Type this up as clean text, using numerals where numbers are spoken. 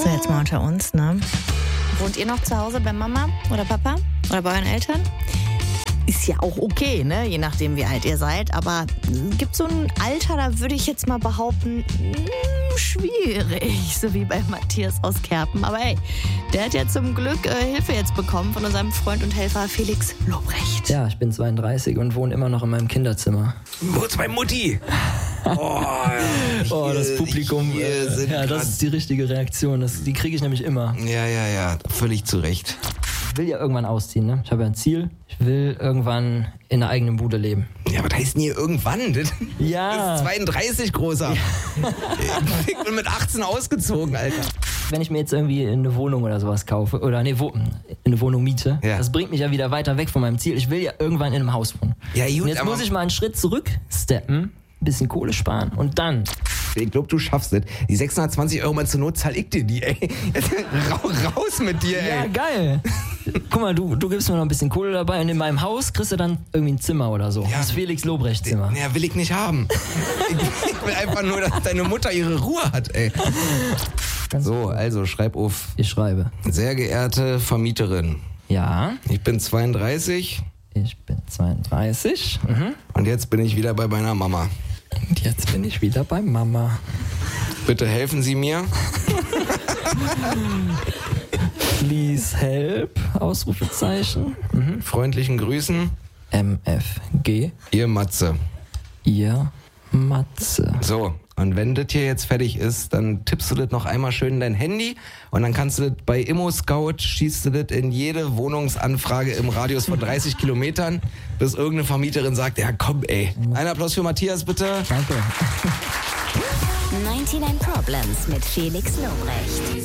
So, jetzt mal unter uns, ne? Wohnt ihr noch zu Hause bei Mama oder Papa oder bei euren Eltern? Ist ja auch okay, ne? Je nachdem, wie alt ihr seid. Aber gibt so ein Alter, da würde ich jetzt mal behaupten, schwierig. So wie bei Matthias aus Kerpen. Aber hey, der hat ja zum Glück Hilfe jetzt bekommen von unserem Freund und Helfer Felix Lobrecht. Ja, ich bin 32 und wohne immer noch in meinem Kinderzimmer. Wo ist meine Mutti? Das Publikum, das ist die richtige Reaktion. Die kriege ich nämlich immer. Ja, völlig zu Recht. Ich will ja irgendwann ausziehen, ne? Ich habe ja ein Ziel. Ich will irgendwann in einer eigenen Bude leben. Ja, was heißt denn hier irgendwann? Ja. Das ist 32, Großer. Ich bin mit 18 ausgezogen, Alter. Wenn ich mir jetzt irgendwie eine Wohnung oder sowas kaufe, oder eine Wohnung miete, das bringt mich ja wieder weiter weg von meinem Ziel. Ich will ja irgendwann in einem Haus wohnen. Ja, gut, und jetzt muss ich mal einen Schritt zurücksteppen, ein bisschen Kohle sparen und dann... Ich glaube, du schaffst es. Die 620 Euro mal zur Not zahl ich dir die, ey. Raus mit dir, ey. Ja, geil. Guck mal, du gibst mir noch ein bisschen Kohle dabei und in meinem Haus kriegst du dann irgendwie ein Zimmer oder so. Ja. Das Felix Lobrecht Zimmer. Ja, will ich nicht haben. Ich will einfach nur, dass deine Mutter ihre Ruhe hat, ey. So, also schreib auf. Ich schreibe. Sehr geehrte Vermieterin. Ja. Ich bin 32. Ich bin 32. Und jetzt bin ich wieder bei meiner Mama. Und jetzt bin ich wieder bei Mama. Bitte helfen Sie mir. Please help, Ausrufezeichen. Freundlichen Grüßen. MFG. Ihr Matze. Ihr Matze. So, und wenn das hier jetzt fertig ist, dann tippst du das noch einmal schön in dein Handy und dann kannst du das bei Immo-Scout, schießt du das in jede Wohnungsanfrage im Radius von 30 Kilometern, bis irgendeine Vermieterin sagt, ja komm ey. Ein Applaus für Matthias bitte. Danke. 99 Problems mit Felix Lobrecht.